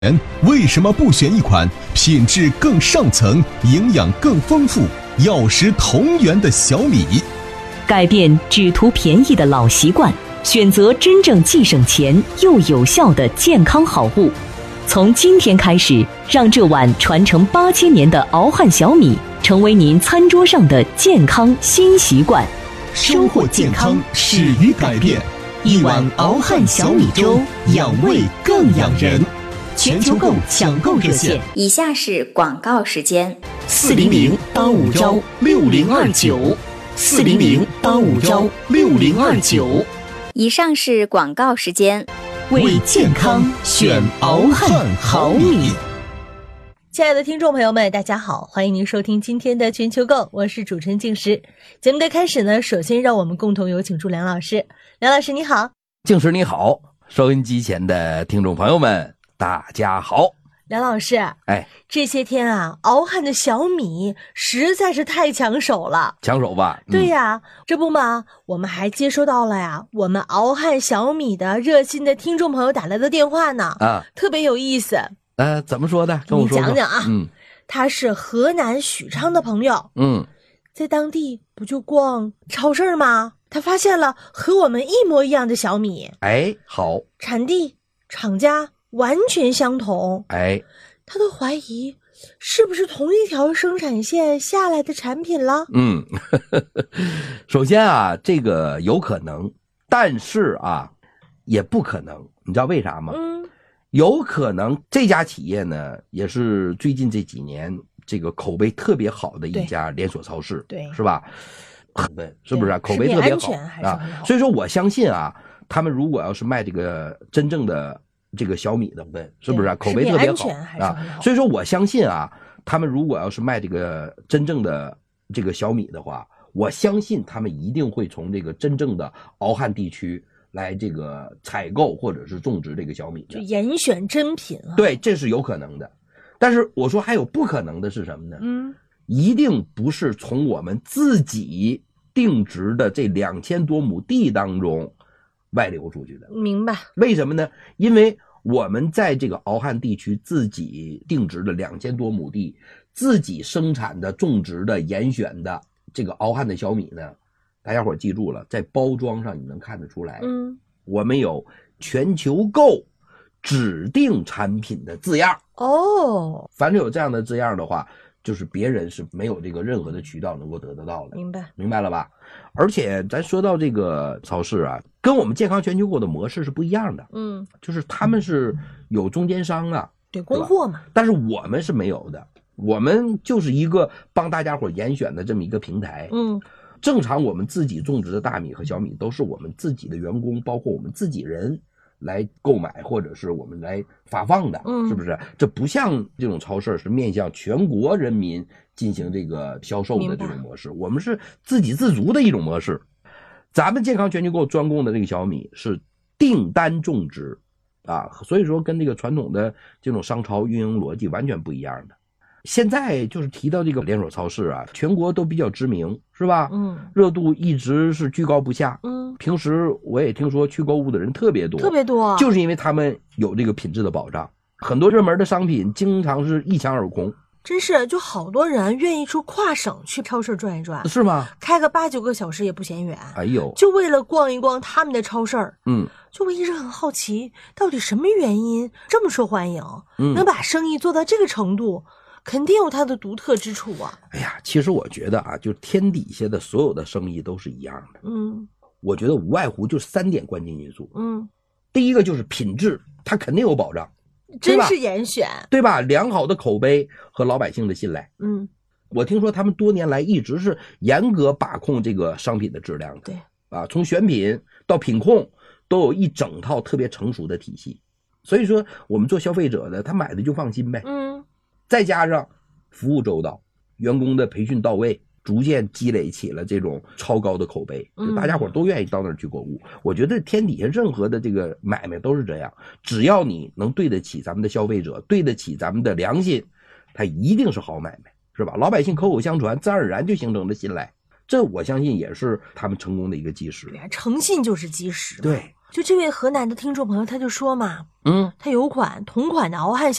为什么不选一款品质更上层、营养更丰富、药食同源的小米？ 改变只图便宜的老习惯，选择真正既省钱又有效的健康好物。从今天开始，让这碗传承8000年的熬汉小米成为您餐桌上的健康新习惯。 收获健康，始于改变。一碗熬汉小米粥，养胃更养人。全球购抢购热线： 以下是广告时间 ，400-851-6029，400-851-6029。 以上是广告时间。 为健康选熬汉好米。 亲爱的听众朋友们，大家好，欢迎您收听今天的全球购，我是主持人静时。节目的开始呢，首先让我们共同有请出梁老师。梁老师你好。 静时你好，收音机前的听众朋友们大家好。 梁老师，这些天啊，熬汉的小米实在是太抢手了。 抢手吧？ 对呀，这不嘛，我们还接收到了呀，我们熬汉小米的热心的听众朋友打来的电话呢，特别有意思。 怎么说的？跟我说说。 你讲讲啊。他是河南许昌的朋友。在当地不就逛超市吗？他发现了和我们一模一样的小米。 好。 产地、厂家完全相同。他都怀疑是不是同一条生产线下来的产品了。 首先啊，这个有可能，但是啊，也不可能。你知道为啥吗？有可能这家企业呢，也是最近这几年这个口碑特别好的一家连锁超市， 对， 是吧？是不是口碑特别好啊？所以说我相信啊，他们如果要是卖这个真正的这个小米的是不是口碑特别好啊？所以说我相信啊，他们如果要是卖这个真正的这个小米的话，我相信他们一定会从这个真正的熬汉地区来这个采购或者是种植这个小米的， 就严选真品啊。 对，这是有可能的。但是我说还有不可能的是什么呢？一定不是从我们自己定植的这2000多亩地当中外流出去的。 明白。 为什么呢？因为我们在这个熬汉地区自己定植的2000多亩地，自己生产的、种植的、严选的这个熬汉的小米呢，大家伙记住了，在包装上你能看得出来，我们有全球购指定产品的字样。凡是有这样的字样的话，就是别人是没有这个任何的渠道能够得到的。明白了吧？而且咱说到这个超市啊，跟我们健康全球购的模式是不一样的。就是他们是有中间商啊， 对，供货嘛。 但是我们是没有的，我们就是一个帮大家伙严选的这么一个平台。正常我们自己种植的大米和小米都是我们自己的员工，包括我们自己人来购买，或者是我们来发放的，是不是？这不像这种超市是面向全国人民进行这个销售的这种模式，我们是自给自足的一种模式。咱们健康全球购专供的这个小米是订单种植啊，所以说跟这个传统的这种商超运营逻辑完全不一样的。现在就是提到这个连锁超市啊，全国都比较知名，是吧？热度一直是居高不下。平时我也听说去购物的人特别多，就是因为他们有这个品质的保障。很多热门的商品经常是一抢而空。 真是，就好多人愿意出跨省去超市转一转， 是吗？ 开个8、9个小时也不嫌远。 就为了逛一逛他们的超市。就我一直很好奇，到底什么原因这么受欢迎，能把生意做到这个程度？肯定有它的独特之处啊。 其实我觉得啊，就天底下的所有的生意都是一样的。我觉得无外乎就3点关键因素。第一个就是品质，它肯定有保障， 真是严选， 对吧？良好的口碑和老百姓的信赖。我听说他们多年来一直是严格把控这个商品的质量的。 对啊，从选品到品控都有一整套特别成熟的体系。所以说我们做消费者的，他买的就放心呗。再加上服务周到，员工的培训到位，逐渐积累起了这种超高的口碑，就大家伙都愿意到那儿去购物。我觉得天底下任何的这个买卖都是这样，只要你能对得起咱们的消费者，对得起咱们的良心，它一定是好买卖，是吧？老百姓口口相传，自然而然就形成了信赖，这我相信也是他们成功的一个基石。 诚信就是基石。 对， 就这位河南的听众朋友他就说嘛，他有同款的敖汉